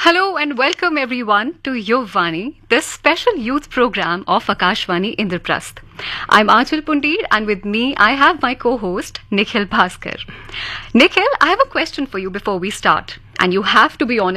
Hello and welcome everyone to Yovani, this special youth program of Akashvani Indraprasth. I'm Achal Pundir and with me I have my co-host Nikhil Bhaskar. Nikhil, I have a question for you before we start and you have to be honest